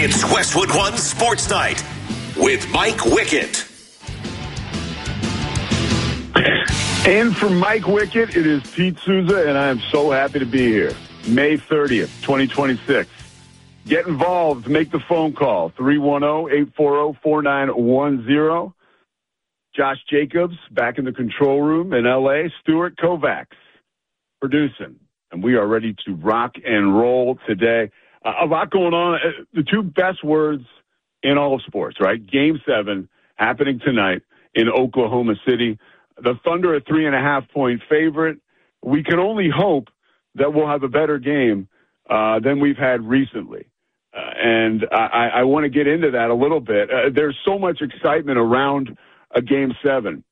It's Westwood One Sports Night with Mike Wickett. And for Mike Wickett, it is Pete Souza, and I am so happy to be here. May 30th, 2026. Get involved. Make the phone call. 310-840-4910. Josh Jacobs back in the control room in L.A. Stuart Kovacs producing. And we are ready to rock and roll today. A lot going on. The two best words in all of sports, right? Game 7 happening tonight in Oklahoma City. The Thunder, a 3.5-point favorite. We can only hope that we'll have a better game than we've had recently. And I want to get into that a little bit. There's so much excitement around a Game 7.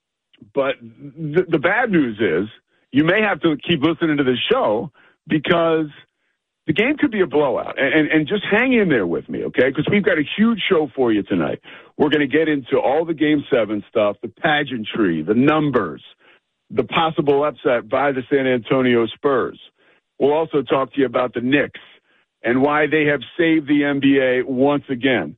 But the bad news is you may have to keep listening to this show because the game could be a blowout. And just hang in there with me, okay? Because we've got a huge show for you tonight. We're going to get into all the Game 7 stuff, the pageantry, the numbers, the possible upset by the San Antonio Spurs. We'll also talk to you about the Knicks and why they have saved the NBA once again.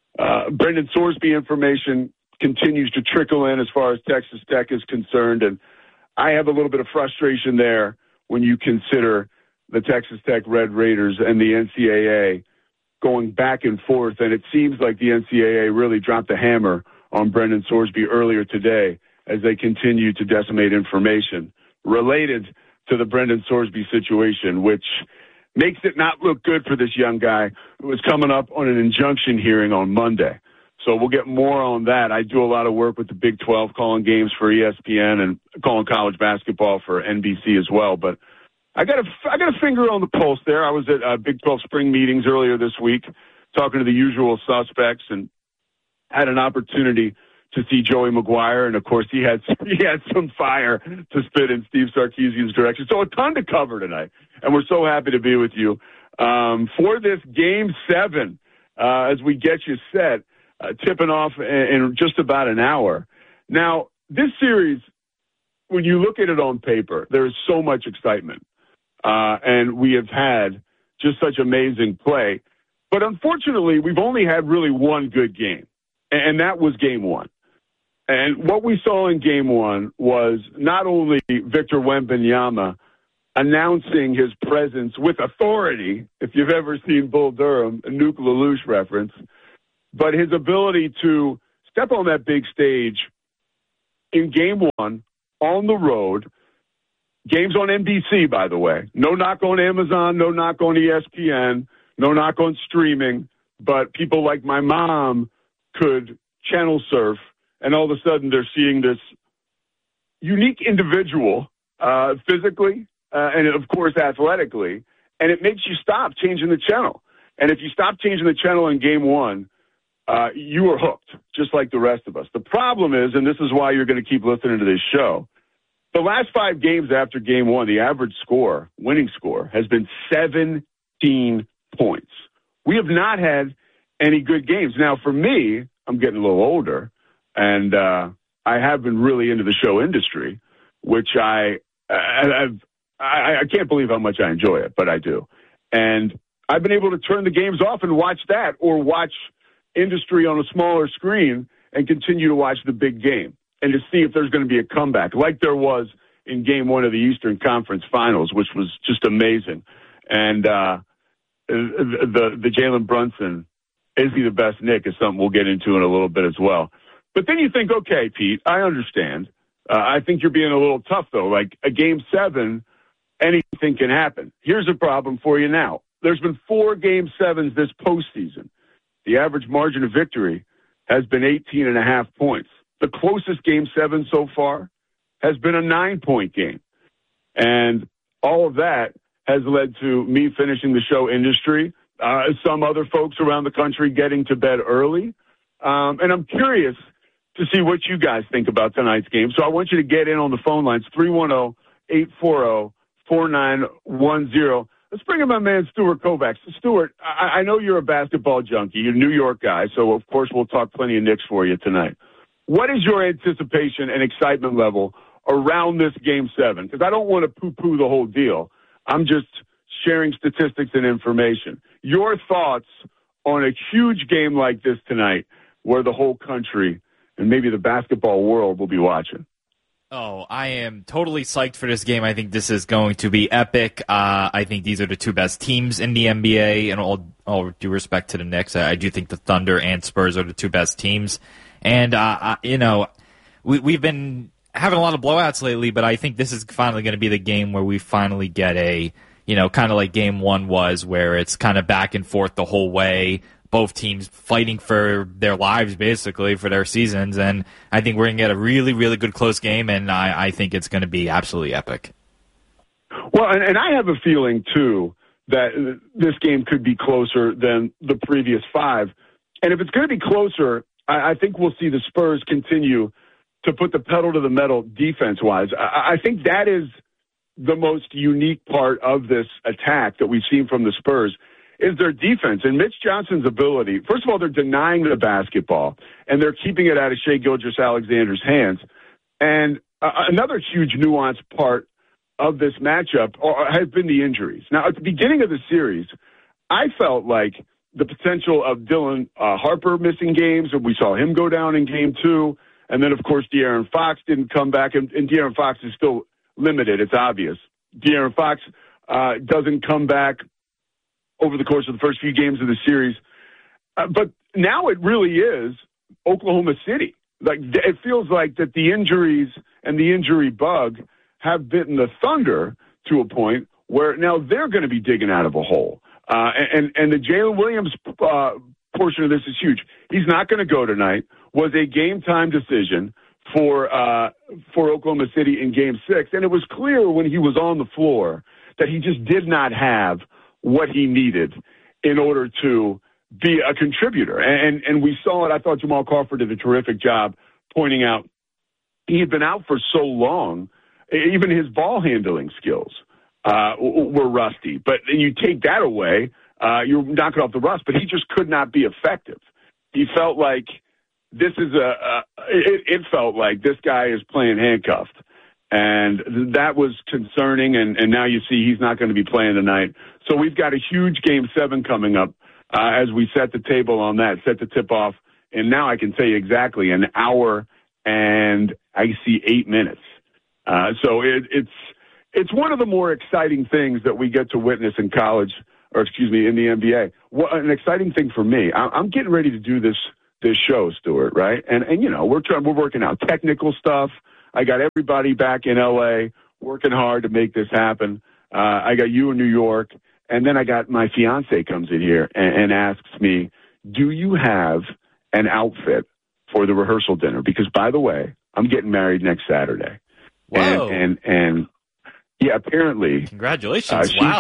Brendan Sorsby information continues to trickle in as far as Texas Tech is concerned, and I have a little bit of frustration there when you consider the Texas Tech Red Raiders and the NCAA going back and forth, and it seems like the NCAA really dropped the hammer on Brendan Sorsby earlier today as they continue to decimate information related to the Brendan Sorsby situation, which makes it not look good for this young guy who is coming up on an injunction hearing on Monday. So we'll get more on that. I do a lot of work with the Big 12, calling games for ESPN and calling college basketball for NBC as well, but I got a finger on the pulse there. I was at Big 12 spring meetings earlier this week talking to the usual suspects and had an opportunity to see Joey McGuire. And, of course, he had some fire to spit in Steve Sarkisian's direction. So a ton to cover tonight. And we're so happy to be with you for this Game 7 as we get you set, tipping off in just about an hour. Now, this series, when you look at it on paper, there is so much excitement. And we have had just such amazing play. But unfortunately, we've only had really one good game, and that was Game 1. And what we saw in Game 1 was not only Victor Wembanyama announcing his presence with authority, if you've ever seen Bull Durham, a Nuke LaLoosh reference, but his ability to step on that big stage in Game 1 on the road. Games on NBC, by the way. No knock on Amazon, no knock on ESPN, no knock on streaming, but people like my mom could channel surf, and all of a sudden they're seeing this unique individual physically and, of course, athletically, and it makes you stop changing the channel. And if you stop changing the channel in Game 1, you are hooked, just like the rest of us. The problem is, and this is why you're going to keep listening to this show, the last 5 games after Game 1, the average score, winning score, has been 17 points. We have not had any good games. Now, for me, I'm getting a little older, and I have been really into the show industry, which I can't believe how much I enjoy it, but I do. And I've been able to turn the games off and watch that, or watch industry on a smaller screen and continue to watch the big game, and to see if there's going to be a comeback like there was in Game 1 of the Eastern Conference Finals, which was just amazing. And the Jalen Brunson, is he the best Nick, is something we'll get into in a little bit as well. But then you think, okay, Pete, I understand. I think you're being a little tough, though. Like a Game 7, anything can happen. Here's a problem for you now. There's been 4 Game 7s this postseason. The average margin of victory has been 18.5 points. The closest Game 7 so far has been a 9-point game. And all of that has led to me finishing the show industry, some other folks around the country getting to bed early. And I'm curious to see what you guys think about tonight's game. So I want you to get in on the phone lines, 310-840-4910. Let's bring in my man, Stuart Kovacs. Stuart, I know you're a basketball junkie. You're a New York guy, so of course we'll talk plenty of Knicks for you tonight. What is your anticipation and excitement level around this Game 7? Because I don't want to poo-poo the whole deal. I'm just sharing statistics and information. Your thoughts on a huge game like this tonight where the whole country and maybe the basketball world will be watching? Oh, I am totally psyched for this game. I think this is going to be epic. I think these are the two best teams in the NBA, and all due respect to the Knicks, I do think the Thunder and Spurs are the two best teams. And, we've been having a lot of blowouts lately, but I think this is finally going to be the game where we finally get a, kind of like game one was, where it's kind of back and forth the whole way. Both teams fighting for their lives, basically, for their seasons. And I think we're going to get a really, really good close game, and I think it's going to be absolutely epic. Well, and I have a feeling, too, that this game could be closer than the previous 5. And if it's going to be closer, I think we'll see the Spurs continue to put the pedal to the metal defense-wise. I think that is the most unique part of this attack that we've seen from the Spurs is their defense. And Mitch Johnson's ability, first of all, they're denying the basketball, and they're keeping it out of Shai Gilgeous-Alexander's hands. And another huge nuanced part of this matchup has been the injuries. Now, at the beginning of the series, I felt like the potential of Dylan Harper missing games, and we saw him go down in game 2. And then, of course, De'Aaron Fox didn't come back, and De'Aaron Fox is still limited. It's obvious. De'Aaron Fox doesn't come back over the course of the first few games of the series. But now it really is Oklahoma City. Like, it feels like that the injuries and the injury bug have bitten the Thunder to a point where now they're going to be digging out of a hole. And the Jalen Williams portion of this is huge. He's not going to go tonight. Was a game-time decision for Oklahoma City in Game 6. And it was clear when he was on the floor that he just did not have what he needed in order to be a contributor. And we saw it. I thought Jamal Crawford did a terrific job pointing out he had been out for so long, even his ball handling skills were rusty. But you take that away, you're knocking off the rust, but he just could not be effective. He felt like this is it felt like this guy is playing handcuffed. And that was concerning, and now you see he's not going to be playing tonight. So we've got a huge Game 7 coming up as we set the table on that, set the tip off. And now I can tell you exactly an hour and I see 8 minutes. So it's one of the more exciting things that we get to witness in college, or excuse me, in the NBA. An exciting thing for me, I'm getting ready to do this show, Stuart, right? And we're working out technical stuff. I got everybody back in LA working hard to make this happen. I got you in New York, and then I got my fiance comes in here and asks me, "Do you have an outfit for the rehearsal dinner?" Because, by the way, I'm getting married next Saturday. Whoa. And yeah, apparently, congratulations! Wow.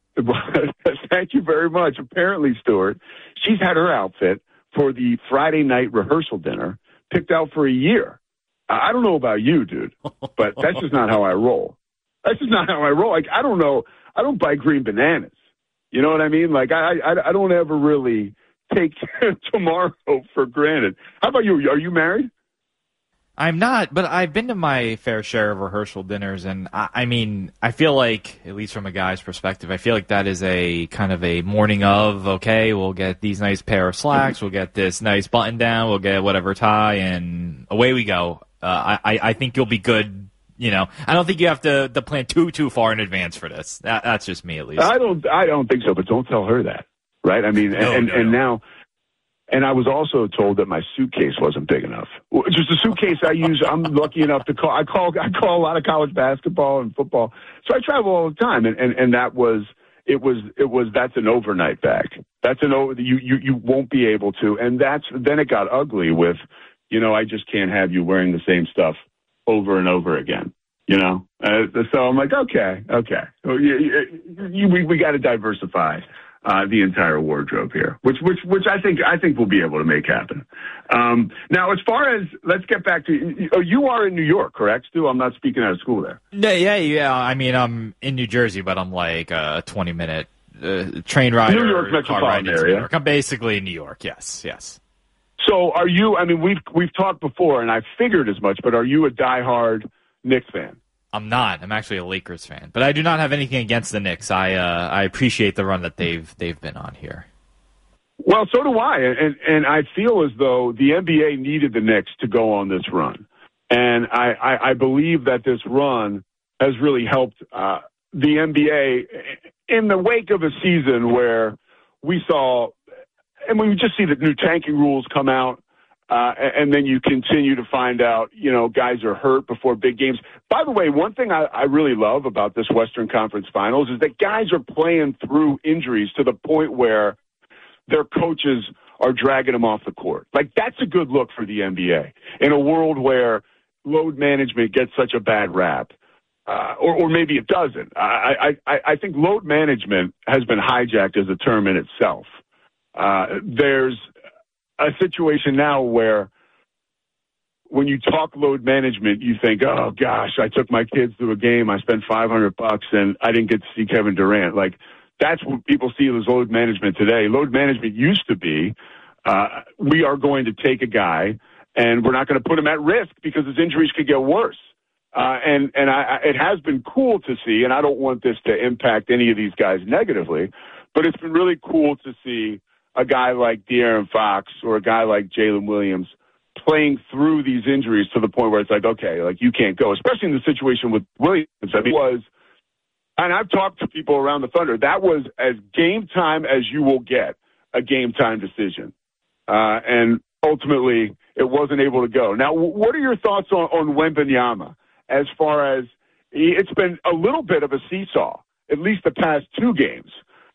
Thank you very much. Apparently, Stuart, she's had her outfit for the Friday night rehearsal dinner picked out for a year. I don't know about you, dude, but that's just not how I roll. That's just not how I roll. Like, I don't know. I don't buy green bananas. You know what I mean? Like, I don't ever really take tomorrow for granted. How about you? Are you married? I'm not, but I've been to my fair share of rehearsal dinners, and I mean, I feel like, at least from a guy's perspective, I feel like that is a kind of a morning of, okay, we'll get these nice pair of slacks, we'll get this nice button down, we'll get whatever tie, and away we go. I think you'll be good. I don't think you have to plan too far in advance for this. That's just me, at least. I don't think so, but don't tell her that, right? I mean, no. Now. And I was also told that my suitcase wasn't big enough. Just a suitcase I use. I'm lucky enough to call. I call a lot of college basketball and football, so I travel all the time. And that was it was that's an overnight bag. That's you won't be able to. And then it got ugly with, I just can't have you wearing the same stuff over and over again. So I'm like, okay, we got to diversify the entire wardrobe here, which I think we'll be able to make happen. Now, as far as, let's get back to, you are in New York, correct, Stu? I'm not speaking out of school there. Yeah. I mean, I'm in New Jersey, but I'm like a 20-minute train ride. New York metropolitan area. I'm basically in New York. Yes. So are you? I mean, we've talked before, and I figured as much. But are you a diehard Knicks fan? I'm not. I'm actually a Lakers fan, but I do not have anything against the Knicks. I appreciate the run that they've been on here. Well, so do I, and I feel as though the NBA needed the Knicks to go on this run, and I believe that this run has really helped the NBA in the wake of a season where we saw, and we just see the new tanking rules come out, and then you continue to find out, guys are hurt before big games. By the way, one thing I really love about this Western Conference Finals is that guys are playing through injuries to the point where their coaches are dragging them off the court. Like, that's a good look for the NBA in a world where load management gets such a bad rap. Or maybe it doesn't. I think load management has been hijacked as a term in itself. There's a situation now where when you talk load management, you think, oh, gosh, I took my kids to a game. I spent $500 and I didn't get to see Kevin Durant. Like, that's what people see as load management today. Load management used to be, we are going to take a guy and we're not going to put him at risk because his injuries could get worse. And it has been cool to see, and I don't want this to impact any of these guys negatively, but it's been really cool to see a guy like De'Aaron Fox or a guy like Jalen Williams playing through these injuries to the point where it's like, okay, like, you can't go, especially in the situation with Williams. I mean, and I've talked to people around the Thunder, that was as game time as you will get a game time decision. And ultimately, it wasn't able to go. Now, what are your thoughts on Wembanyama? As far as it's been a little bit of a seesaw, at least the past two games.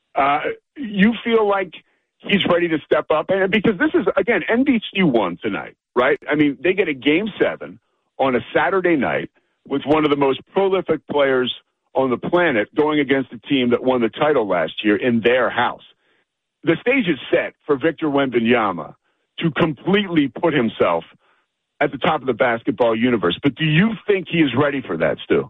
You feel like he's ready to step up? And because this is, again, NBC won tonight, right? I mean, they get a Game 7 on a Saturday night with one of the most prolific players on the planet going against a team that won the title last year in their house. The stage is set for Victor Wembanyama to completely put himself at the top of the basketball universe. But do you think he is ready for that, Stu?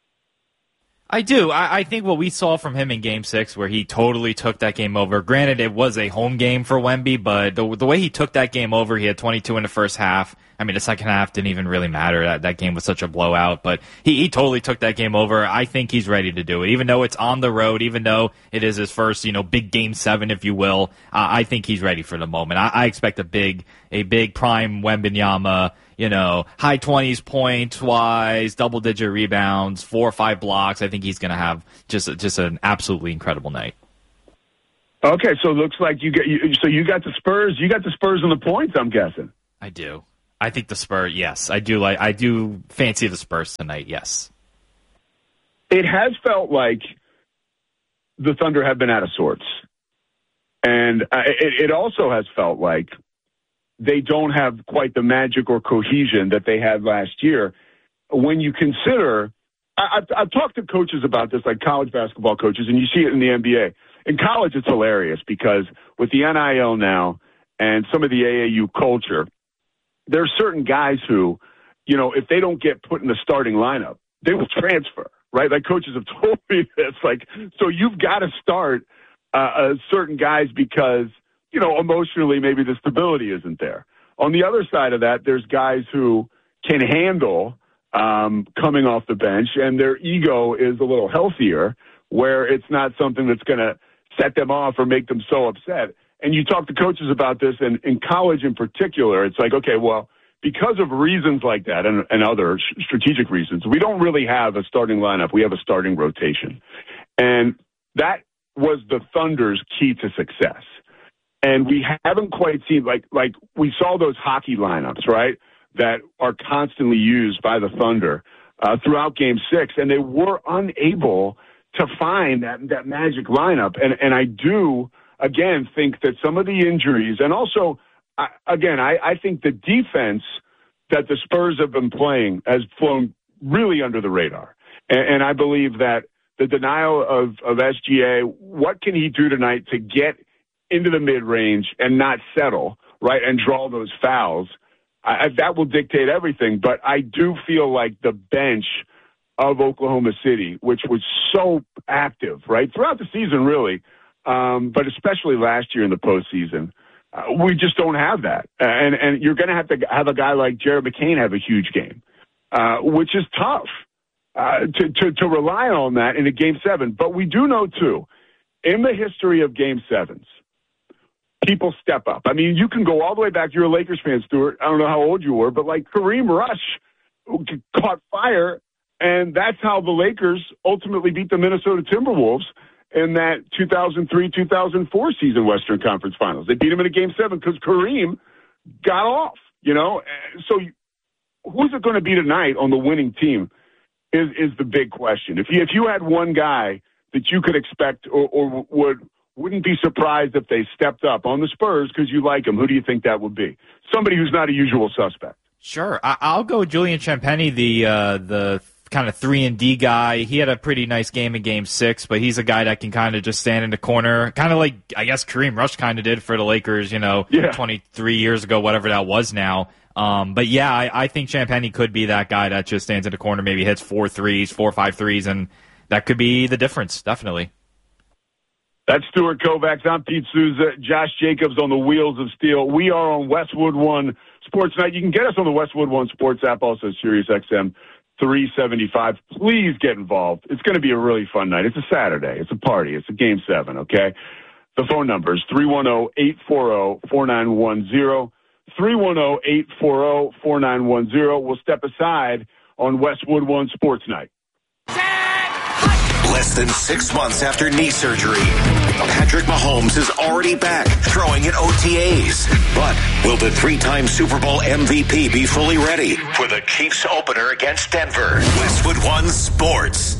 I do. I think what we saw from him in Game 6, where he totally took that game over. Granted, it was a home game for Wemby, but the way he took that game over, he had 22 in the first half. I mean, the second half didn't even really matter. That game was such a blowout, but he totally took that game over. I think he's ready to do it, even though it's on the road, even though it is his first, big Game 7, if you will. I think he's ready for the moment. I expect a big prime Wembanyama. High 20s points-wise, double-digit rebounds, 4 or 5 blocks. I think he's going to have just an absolutely incredible night. Okay, so it looks like you got the Spurs. You got the Spurs on the points, I'm guessing. I do. I think the Spurs. Yes, I do. I do fancy the Spurs tonight. Yes. It has felt like the Thunder have been out of sorts, and it also has felt like they don't have quite the magic or cohesion that they had last year. When you consider, I've talked to coaches about this, like college basketball coaches, and you see it in the NBA. In college, it's hilarious because with the NIL now and some of the AAU culture, there are certain guys who, if they don't get put in the starting lineup, they will transfer, right? Like, coaches have told me this. Like, so you've got to start certain guys because, emotionally, maybe the stability isn't there. On the other side of that, there's guys who can handle coming off the bench, and their ego is a little healthier, where it's not something that's going to set them off or make them so upset. And you talk to coaches about this, and in college in particular, it's like, okay, well, because of reasons like that and other strategic reasons, we don't really have a starting lineup. We have a starting rotation. And that was the Thunder's key to success. And we haven't quite seen, like we saw those hockey lineups, right, that are constantly used by the Thunder throughout Game 6, and they were unable to find that magic lineup. And I do, again, think that some of the injuries, and also, I think the defense that the Spurs have been playing has flown really under the radar. And I believe that the denial of SGA, what can he do tonight to get into the mid-range and not settle, right, and draw those fouls? That will dictate everything. But I do feel like the bench of Oklahoma City, which was so active, right, throughout the season, really, but especially last year in the postseason, we just don't have that. And you're going to have a guy like Jared McCain have a huge game, which is tough to rely on that in a Game 7. But we do know, too, in the history of Game 7s, people step up. I mean, you can go all the way back. You're a Lakers fan, Stuart. I don't know how old you were, but like Kareem Rush caught fire, and that's how the Lakers ultimately beat the Minnesota Timberwolves in that 2003-2004 season Western Conference Finals. They beat him in a Game 7 because Kareem got off, you know. So who's it going to be tonight on the winning team is the big question. If you had one guy that you could expect or wouldn't be surprised if they stepped up on the Spurs because you like him, who do you think that would be? Somebody who's not a usual suspect. Sure. I'll go Julian Champagny, the kind of 3-and-D guy. He had a pretty nice game in Game 6, but he's a guy that can kind of just stand in the corner, kind of like, I guess, Kareem Rush kind of did for the Lakers, 23 years ago, whatever that was now. But yeah, I think Champagny could be that guy that just stands in the corner, maybe hits 4 or 5 threes, and that could be the difference, definitely. That's Stuart Kovacs. I'm Pete Souza. Josh Jacobs on the Wheels of Steel. We are on Westwood One Sports Night. You can get us on the Westwood One Sports app, also Sirius XM 375. Please get involved. It's going to be a really fun night. It's a Saturday. It's a party. It's a Game 7, okay? The phone number is 310-840-4910. 310-840-4910. We'll step aside on Westwood One Sports Night. Less than 6 months after knee surgery, Patrick Mahomes is already back throwing at OTAs. But will the 3-time Super Bowl MVP be fully ready for the Chiefs opener against Denver? Westwood One Sports.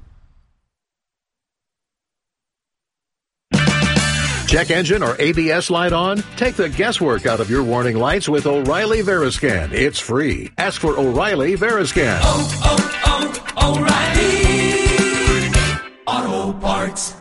Check engine or ABS light on? Take the guesswork out of your warning lights with O'Reilly Veriscan. It's free. Ask for O'Reilly Veriscan. O'Reilly Auto Parts.